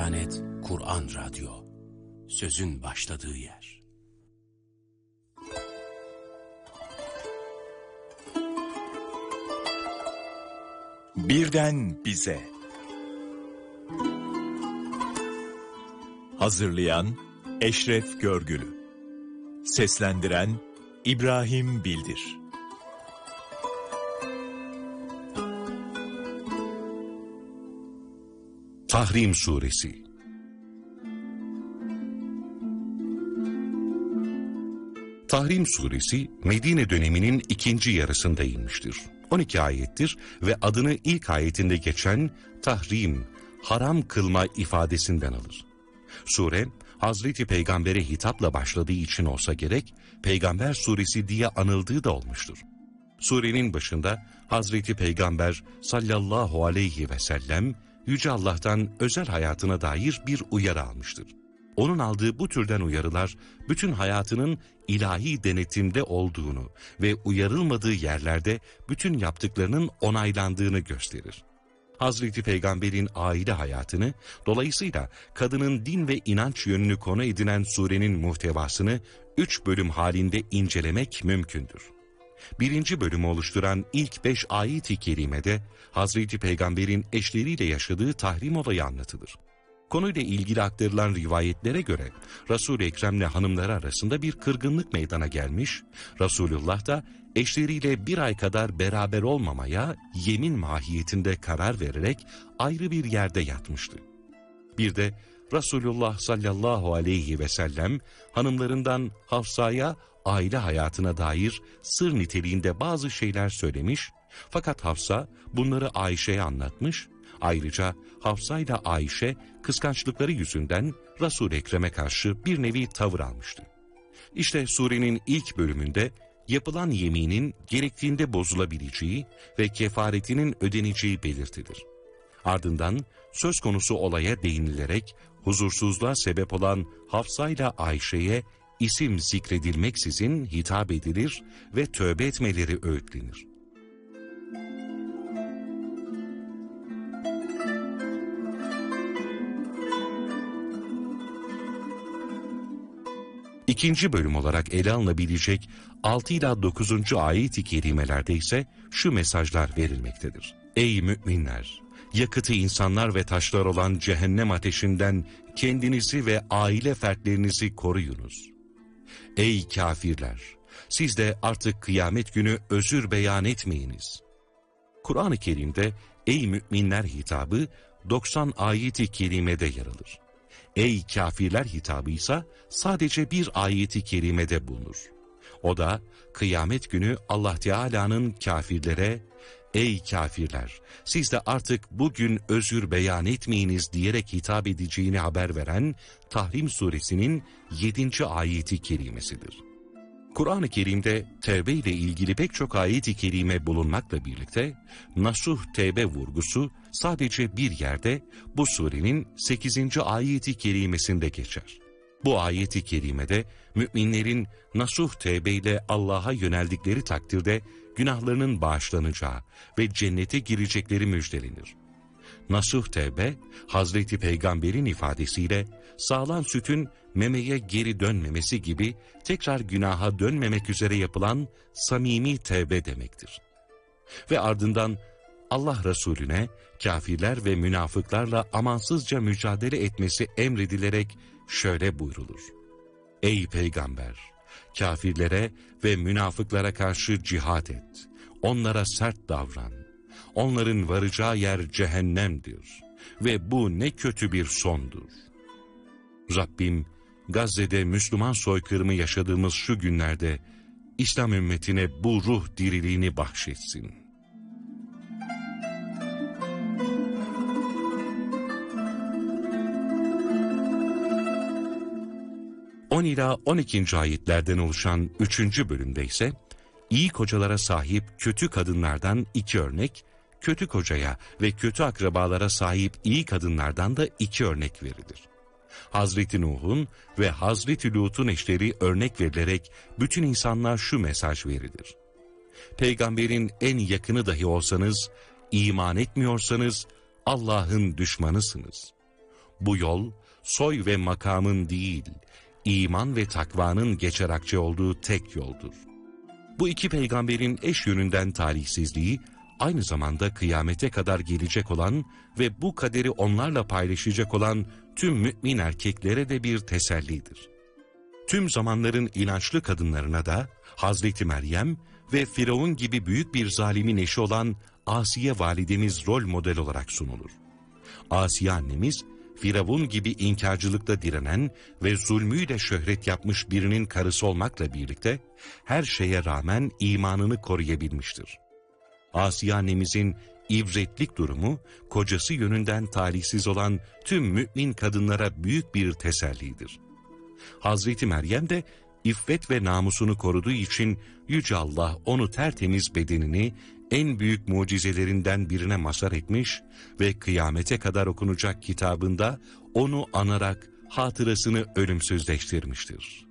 Diyanet Kur'an Radyo, sözün başladığı yer. Birden bize. Hazırlayan Eşref Görgülü. Seslendiren İbrahim Bildir. Tahrim Suresi. Tahrim Suresi, Medine döneminin ikinci yarısında inmiştir. 12 ayettir ve adını ilk ayetinde geçen tahrim, haram kılma ifadesinden alır. Sure, Hazreti Peygamber'e hitapla başladığı için olsa gerek, Peygamber Suresi diye anıldığı da olmuştur. Surenin başında Hazreti Peygamber sallallahu aleyhi ve sellem, Yüce Allah'tan özel hayatına dair bir uyarı almıştır. Onun aldığı bu türden uyarılar, bütün hayatının ilahi denetimde olduğunu ve uyarılmadığı yerlerde bütün yaptıklarının onaylandığını gösterir. Hazreti Peygamber'in aile hayatını, dolayısıyla kadının din ve inanç yönünü konu edinen surenin muhtevasını 3 bölüm halinde incelemek mümkündür. 1. bölümü oluşturan ilk 5 ayet-i kerimede Hazreti Peygamber'in eşleriyle yaşadığı tahrim olayı anlatılır. Konuyla ilgili aktarılan rivayetlere göre Resul-i Ekrem'le hanımları arasında bir kırgınlık meydana gelmiş, Resulullah da eşleriyle bir ay kadar beraber olmamaya yemin mahiyetinde karar vererek ayrı bir yerde yatmıştı. Bir de Resulullah sallallahu aleyhi ve sellem hanımlarından Hafsa'ya aile hayatına dair sır niteliğinde bazı şeyler söylemiş, fakat Hafsa bunları Ayşe'ye anlatmış. Ayrıca Hafsa ile Ayşe kıskançlıkları yüzünden Resul-i Ekrem'e karşı bir nevi tavır almıştı. İşte surenin ilk bölümünde yapılan yeminin gerektiğinde bozulabileceği ve kefaretinin ödeneceği belirtilir. Ardından söz konusu olaya değinilerek huzursuzluğa sebep olan Hafsa ile Ayşe'ye isim zikredilmeksizin hitap edilir ve tövbe etmeleri öğütlenir. İkinci bölüm olarak ele alınabilecek 6 ila 9. ayet-i kerimelerde ise şu mesajlar verilmektedir. Ey müminler! Yakıtı insanlar ve taşlar olan cehennem ateşinden kendinizi ve aile fertlerinizi koruyunuz. Ey kafirler! Siz de artık kıyamet günü özür beyan etmeyiniz. Kur'an-ı Kerim'de ey müminler hitabı 90 ayet-i kerimede yer alır. Ey kafirler hitabı ise sadece bir ayet-i kerimede bulunur. O da kıyamet günü Allah Teala'nın kafirlere ey kafirler siz de artık bugün özür beyan etmeyiniz diyerek hitap edeceğini haber veren Tahrim suresinin 7. ayet-i kerimesidir. Kur'an-ı Kerim'de tevbe ile ilgili pek çok ayet-i kerime bulunmakla birlikte nasuh tevbe vurgusu sadece bir yerde bu surenin 8. ayet-i kerimesinde geçer. Bu ayet-i kerimede müminlerin nasuh tevbe ile Allah'a yöneldikleri takdirde günahlarının bağışlanacağı ve cennete girecekleri müjdelenir. Nasuh tevbe, Hazreti Peygamber'in ifadesiyle sağlan sütün memeye geri dönmemesi gibi tekrar günaha dönmemek üzere yapılan samimi tevbe demektir. Ve ardından Allah Resulüne kafirler ve münafıklarla amansızca mücadele etmesi emredilerek şöyle buyrulur. Ey Peygamber! Kafirlere ve münafıklara karşı cihat et. Onlara sert davran. Onların varacağı yer cehennemdir. Ve bu ne kötü bir sondur. Rabbim, Gazze'de Müslüman soykırımı yaşadığımız şu günlerde İslam ümmetine bu ruh diriliğini bahşetsin. On ila 12. ayetlerden oluşan 3. bölümde ise iyi kocalara sahip kötü kadınlardan 2 örnek, kötü kocaya ve kötü akrabalara sahip iyi kadınlardan da 2 örnek verilir. Hazreti Nuh'un ve Hazreti Lut'un eşleri örnek verilerek bütün insanlar şu mesaj verilir. Peygamberin en yakını dahi olsanız, iman etmiyorsanız Allah'ın düşmanısınız. Bu yol, soy ve makamın değil, iman ve takvanın geçer akçe olduğu tek yoldur. Bu iki peygamberin eş yönünden talihsizliği, aynı zamanda kıyamete kadar gelecek olan ve bu kaderi onlarla paylaşacak olan tüm mümin erkeklere de bir tesellidir. Tüm zamanların inançlı kadınlarına da Hazreti Meryem ve Firavun gibi büyük bir zalimin eşi olan Asiye validemiz rol model olarak sunulur. Asiye annemiz, Firavun gibi inkarcılıkta direnen ve zulmüyle şöhret yapmış birinin karısı olmakla birlikte her şeye rağmen imanını koruyabilmiştir. Asiye annemizin ibretlik durumu, kocası yönünden talihsiz olan tüm mümin kadınlara büyük bir tesellidir. Hazreti Meryem de iffet ve namusunu koruduğu için Yüce Allah onu tertemiz bedenini en büyük mucizelerinden birine mazhar etmiş ve kıyamete kadar okunacak kitabında onu anarak hatırasını ölümsüzleştirmiştir.